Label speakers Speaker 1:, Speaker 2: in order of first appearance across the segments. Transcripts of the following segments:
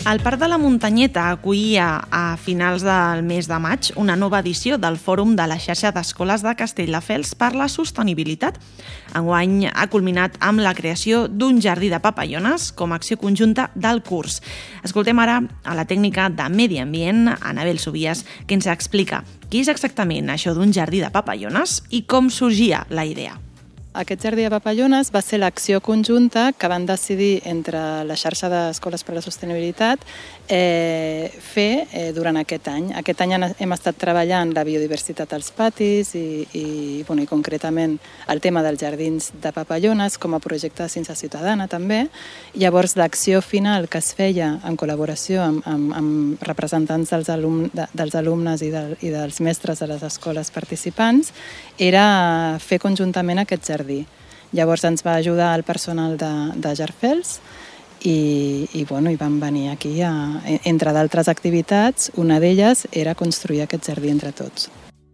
Speaker 1: El Parc de la Muntanyeta acollia a finals del mes de maig una nova edició del Fòrum de la xarxa d'escoles de Castelldefels per la sostenibilitat. Enguany ha culminat amb la creació d'un jardí de papallones com a acció conjunta del curs. Escoltem ara a la tècnica de Medi Ambient, Anabel Subias, que ens explica què és exactament això d'un jardí de papallones i com sorgia la idea.
Speaker 2: Aquest jardí de papallones va ser l'acció conjunta que van decidir entre la xarxa d'escoles per a la sostenibilitat fer durant aquest any. Aquest any hem estat treballant la biodiversitat als patis i concretament el tema dels jardins de papallones com a projecte de ciència ciutadana també. Llavors l'acció final que es feia en col·laboració amb representants dels alumnes i dels mestres de les escoles participants era fer conjuntament aquest jardí. Llavors ens va ajudar el personal de Jarfels i vam venir aquí, entre d'altres activitats, una d'elles era construir aquest jardí entre tots.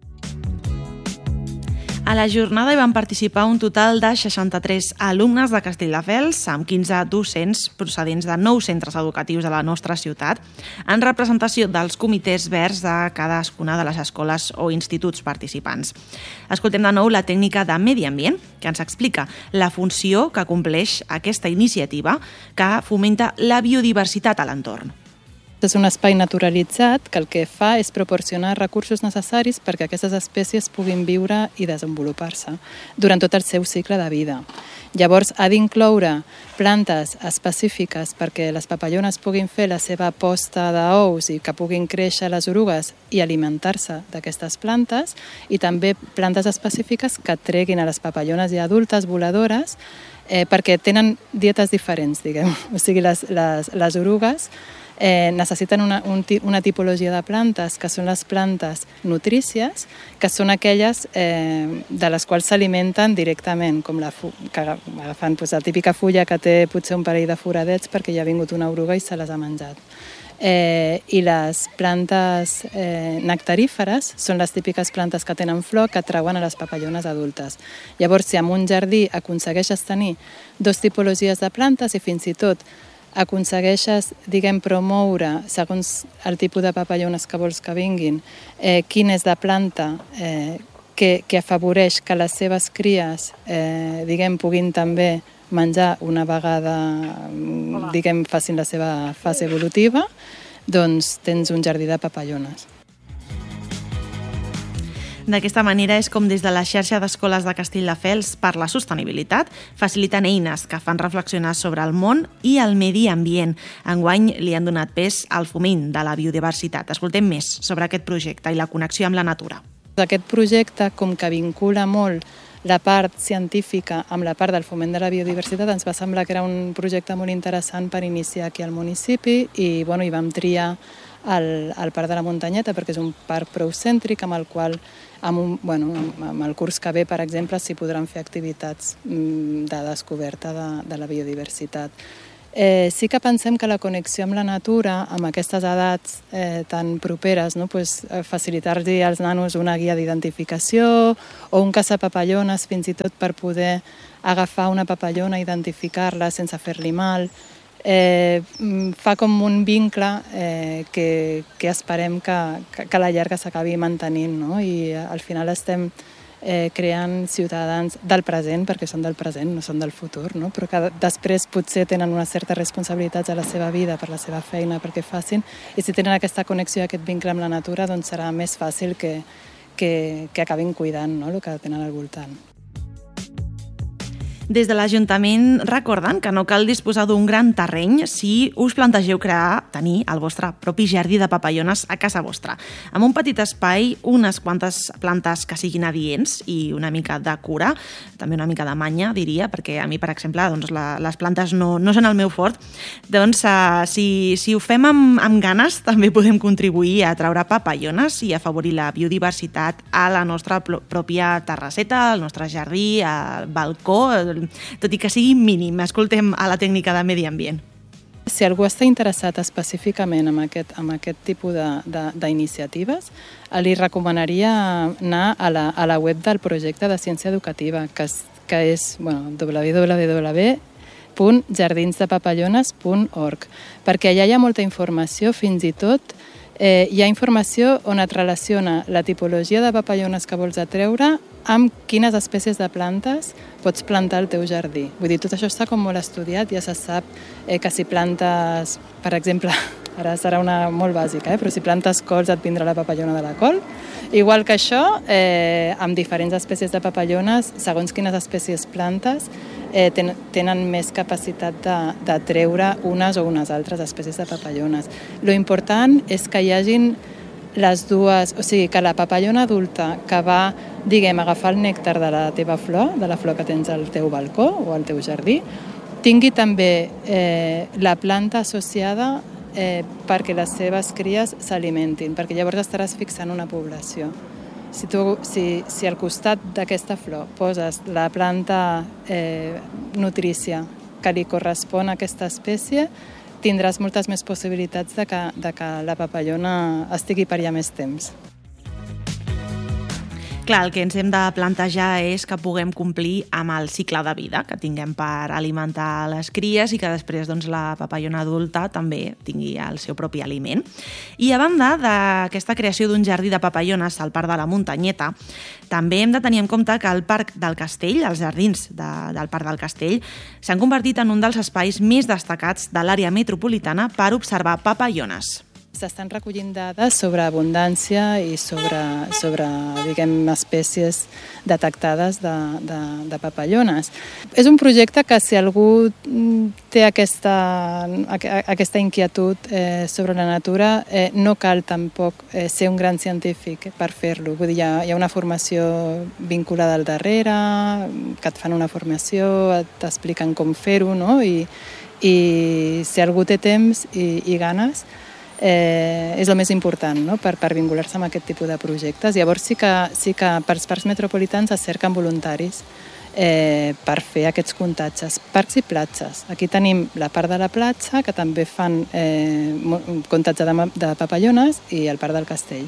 Speaker 1: A la jornada hi van participar un total de 63 alumnes de Castelldefels amb 15 docents procedents de 9 centres educatius de la nostra ciutat en representació dels comitès verds de cadascuna de les escoles o instituts participants. Escoltem de nou la tècnica de Medi Ambient, que ens explica la funció que compleix aquesta iniciativa que fomenta la biodiversitat a l'entorn.
Speaker 2: És un espai naturalitzat que el que fa és proporcionar recursos necessaris perquè aquestes espècies puguin viure i desenvolupar-se durant tot el seu cicle de vida. Llavors, ha d'incloure plantes específiques perquè les papallones puguin fer la seva posta d'ous i que puguin créixer les orugues i alimentar-se d'aquestes plantes, i també plantes específiques que treguin a les papallones ja adultes voladores perquè tenen dietes diferents, diguem. O sigui, les orugues necessiten una tipologia de plantes que són les plantes nutrícies, que són aquelles de les quals s'alimenten directament, com agafant la típica fulla que té potser un parell de foradets perquè ja ha vingut una oruga i se les ha menjat. I les plantes nectaríferes són les típiques plantes que tenen flor que atrauen a les papallones adultes. Llavors, si en un jardí aconsegueixes tenir dues tipologies de plantes i fins i tot aconsegueixes, promoure, segons el tipus de papallones que vols que vinguin, quin és de planta que afavoreix que les seves cries, puguin també menjar una vegada, facin la seva fase evolutiva, doncs tens un jardí de papallones.
Speaker 1: D'aquesta manera és com des de la xarxa d'escoles de Castelldefels per la sostenibilitat faciliten eines que fan reflexionar sobre el món i el medi ambient. Enguany li han donat pes al foment de la biodiversitat. Escoltem més sobre aquest projecte i la connexió amb la natura.
Speaker 2: Aquest projecte, com que vincula molt la part científica amb la part del foment de la biodiversitat, ens va semblar que era un projecte molt interessant per iniciar aquí al municipi i vam triar el Parc de la Muntanyeta perquè és un parc prou cèntric amb el qual amb el curs que ve, per exemple, s'hi podran fer activitats de descoberta de la biodiversitat. Sí que pensem que la connexió amb la natura, amb aquestes edats tan properes, facilitar-li als nanos una guia d'identificació o un caçapapallones fins i tot per poder agafar una papallona i identificar-la sense fer-li mal, fa com un vincle que esperem que a la llarga s'acabi mantenint, no? I al final estem creant ciutadans del present, perquè són del present, no són del futur, no? Però que després potser tenen una certa responsabilitat a la seva vida, per la seva feina, perquè facin, i si tenen aquesta connexió i aquest vincle amb la natura, doncs serà més fàcil que acabin cuidant, no? El que tenen al voltant.
Speaker 1: Des de l'Ajuntament recorden que no cal disposar d'un gran terreny si us plantegeu tenir el vostre propi jardí de papallones a casa vostra. Amb un petit espai, unes quantes plantes que siguin adients i una mica de cura, també una mica de manya, diria, perquè a mi, per exemple, les plantes no són el meu fort. Doncs si ho fem amb ganes, també podem contribuir a atraure papallones i afavorir la biodiversitat a la nostra pròpia terrasseta, al nostre jardí, al balcó, tot i que sigui mínim. Escoltem a la tècnica de Medi Ambient.
Speaker 2: Si algú està interessat específicament en aquest tipus d'iniciatives, li recomanaria anar a la web del projecte de ciència educativa, que és www www.jardinsdepapallones.org, perquè allà hi ha molta informació, fins i tot hi ha informació on et relaciona la tipologia de papallones que vols atreure amb quines espècies de plantes pots plantar al teu jardí. Vull dir, tot això està com molt estudiat, ja se sap que si plantes, per exemple, ara serà una molt bàsica, però si plantes cols et vindrà la papallona de la col. Igual que això, amb diferents espècies de papallones, segons quines espècies plantes, tenen més capacitat d'atreure unes o unes altres espècies de papallones. Lo important és que hi hagin les dues, o sigui, que la papallona adulta que va, diguem, agafar el nèctar de la teva flor, de la flor que tens al teu balcó o al teu jardí, tingui també la planta associada perquè les seves cries s'alimentin, perquè llavors estaràs fixant una població. Si al costat d'aquesta flor poses la planta nutrícia que li correspon a aquesta espècie, tindràs moltes més possibilitats de que la papallona estigui per allà més temps.
Speaker 1: Clar, el que ens hem de plantejar és que puguem complir amb el cicle de vida que tinguem per alimentar les cries i que després la papallona adulta també tingui el seu propi aliment. I a banda d'aquesta creació d'un jardí de papallones al Parc de la Muntanyeta, també hem de tenir en compte que el Parc del Castell, els jardins del Parc del Castell, s'han convertit en un dels espais més destacats de l'àrea metropolitana per observar papallones.
Speaker 2: S'estan recollint dades sobre abundància i sobre diguem, espècies detectades de papallones. És un projecte que si algú té aquesta inquietud sobre la natura, no cal tampoc ser un gran científic per fer-lo. Vull dir, hi ha una formació vinculada al darrere, que et fan una formació, t'expliquen com fer-ho, no? I si algú té temps i ganes, és el més important, no? per vincular-se amb aquest tipus de projectes. Llavors sí que per als parcs metropolitans es cerquen voluntaris per fer aquests comptatges. Parcs i platges. Aquí tenim la part de la platja, que també fan comptatge de papallones, i el Parc del Castell.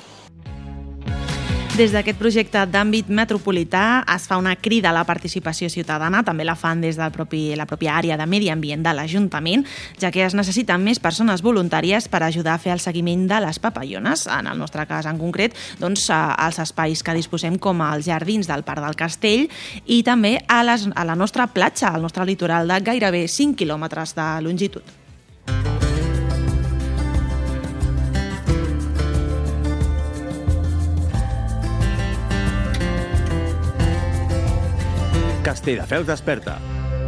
Speaker 1: Des d'aquest projecte d'àmbit metropolità es fa una crida a la participació ciutadana, també la fan des de la pròpia àrea de medi ambient de l'Ajuntament, ja que es necessiten més persones voluntàries per ajudar a fer el seguiment de les papallones, en el nostre cas en concret, als espais que disposem com els jardins del Parc del Castell i també a la nostra platja, al nostre litoral de gairebé 5 quilòmetres de longitud.
Speaker 3: Castelldefels desperta.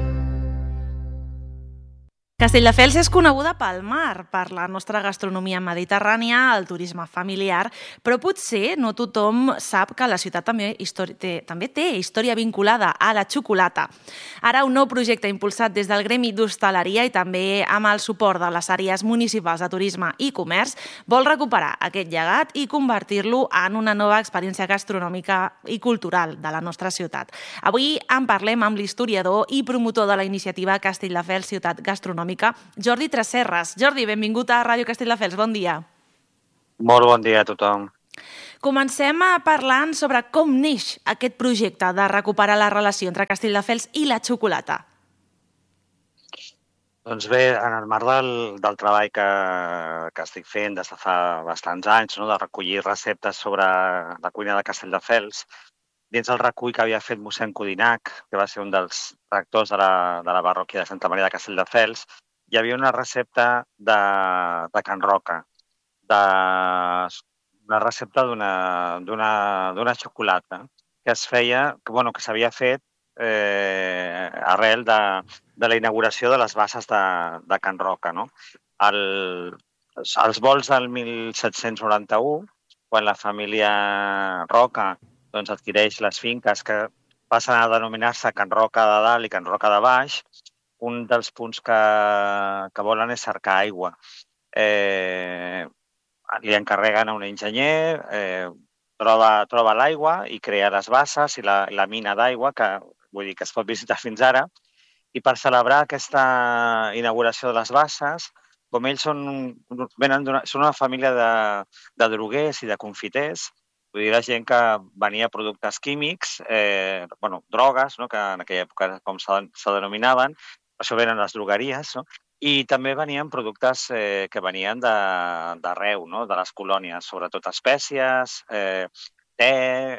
Speaker 1: Castelldefels és coneguda pel mar, per la nostra gastronomia mediterrània, el turisme familiar, però potser no tothom sap que la ciutat també té història vinculada a la xocolata. Ara un nou projecte impulsat des del Gremi d'Hostaleria i també amb el suport de les àrees municipals de turisme i comerç vol recuperar aquest llegat i convertir-lo en una nova experiència gastronòmica i cultural de la nostra ciutat. Avui en parlem amb l'historiador i promotor de la iniciativa Castelldefels Ciutat Gastronòmica, Jordi Tresserras. Jordi, benvingut a Ràdio Castelldefels, bon dia.
Speaker 4: Molt bon dia a tothom.
Speaker 1: Comencem parlant sobre com neix aquest projecte de recuperar la relació entre Castelldefels i la xocolata.
Speaker 4: Doncs bé, en el marc del treball que estic fent des de fa bastants anys, no, de recollir receptes sobre la cuina de Castelldefels, dins el recull que havia fet mossèn Codinac, que va ser un dels rectors de la parròquia de Santa Maria de Castelldefels, hi havia una recepta de Can Roca, una recepta d'una xocolata que es feia, que s'havia fet arrel de la inauguració de les basses de Can Roca. No? Els vols del 1791, quan la família Roca adquireix les finques que passen a denominar-se Can Roca de dalt i Can Roca de baix, un dels punts que volen és cercar aigua. Li encarreguen a un enginyer, troba l'aigua i crea les basses i la mina d'aigua, que vull dir que es pot visitar fins ara, i per celebrar aquesta inauguració de les basses, com ells són una família de droguers i de confiters, vull dir, la gent que venia productes químics, drogues, que en aquella època com se denominaven, això venen les drogueries, no? I també venien productes que venien d'arreu, no? De les colònies, sobretot espècies, te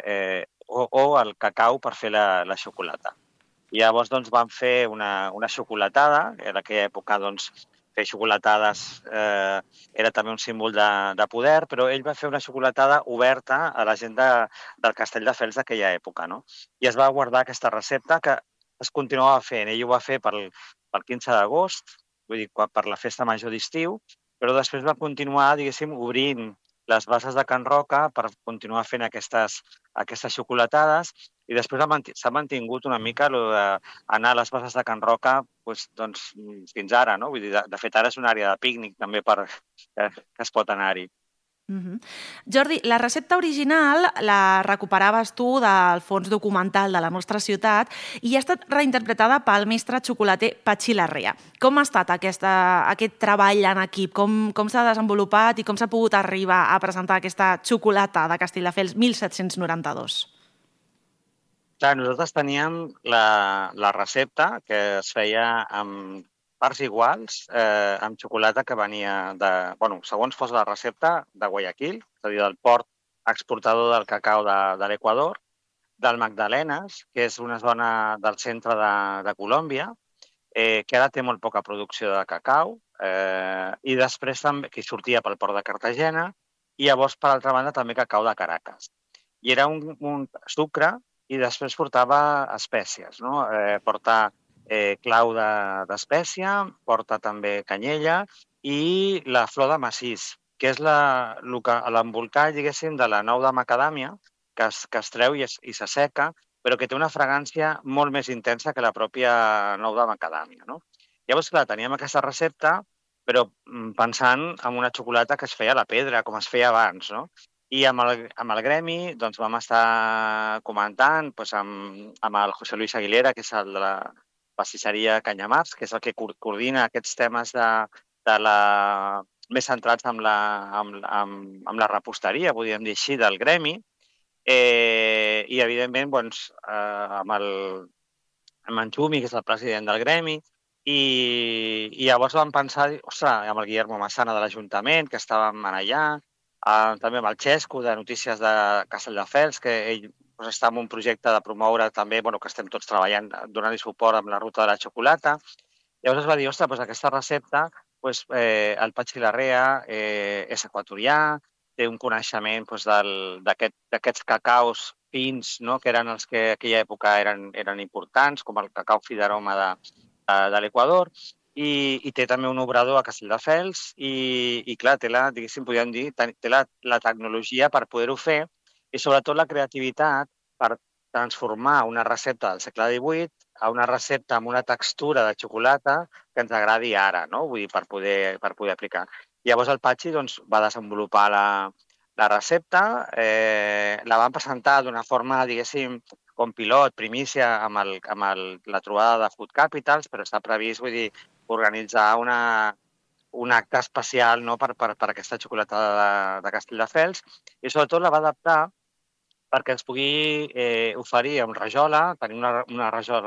Speaker 4: o el cacau per fer la xocolata. I llavors doncs, van fer una xocolatada, en aquella època doncs, fer xocolatades era també un símbol de poder, però ell va fer una xocolatada oberta a la gent del Castelldefels d'aquella època, no? I es va guardar aquesta recepta que es continuava fent. Ell ho va fer pel 15 d'agost, vull dir, per la festa major d'estiu, però després va continuar, diguéssim, obrint les bases de Can Roca per continuar fent aquestes xocolatades, i després s'ha mantingut una mica d'anar a les bases de Can Roca doncs, fins ara, no? Vull dir, de fet, ara és una àrea de pícnic també que es pot anar-hi.
Speaker 1: Jordi, la recepta original la recuperaves tu del fons documental de la nostra ciutat i ha estat reinterpretada pel mestre xocolater Patxi Larrea. Com ha estat aquest treball en equip? Com s'ha desenvolupat i com s'ha pogut arribar a presentar aquesta xocolata de Castelldefels 1792?
Speaker 4: Clar, nosaltres teníem la recepta que es feia amb parts iguals, amb xocolata que venia segons fos la recepta, de Guayaquil, és a dir, del port exportador del cacau de l'Equador, del Magdalenes, que és una zona del centre de Colòmbia, que ara té molt poca producció de cacau, i després també que sortia pel port de Cartagena, i llavors, per altra banda, també cacau de Caracas. I era un sucre i després portava espècies, no? Porta clau d'espècia, porta també canyella i la flor de massís, que és l'embolcall, diguéssim, de la nou de macadàmia, que es treu i s'asseca, però que té una fragància molt més intensa que la pròpia nou de macadàmia, no? Llavors, clar, teníem aquesta recepta, però pensant en una xocolata que es feia a la pedra, com es feia abans, no? I amb el gremi doncs, vam estar comentant amb el José Luis Aguilera, que és el de la pastisseria Canyamars, que és el que coordina aquests temes més centrats amb la reposteria, podríem dir així, del gremi. I, evidentment, amb en Xumi, que és el president del gremi, i llavors vam pensar, ostres, amb el Guillermo Massana de l'Ajuntament, que estàvem allà, també amb el Xesco, de Notícies de Castelldefels, que ell està en un projecte de promoure també, que estem tots treballant, donant-li suport amb la ruta de la xocolata. Llavors es va dir, ostres, aquesta recepta, el Patxi Larrea és equatorià, té un coneixement d'aquests cacaus fins, que eren els que en aquella època eren importants, com el cacau fi d'aroma de l'Equador, i té també un obrador a Castelldefels i clar, diguéssim, podríem dir, té la tecnologia per poder-ho fer i sobretot la creativitat per transformar una recepta del segle XVIII a una recepta amb una textura de xocolata que ens agradi ara, no? Vull dir, per poder aplicar. Llavors el Patxi va desenvolupar la recepta, la van presentar d'una forma, diguéssim, com pilot, primícia, amb la trobada de Food Capitals, però està previst, vull dir, organitzar un acte especial per aquesta xocolata de Castelldefels i sobretot la va adaptar perquè es pugui oferir amb rajola, tenir una rajola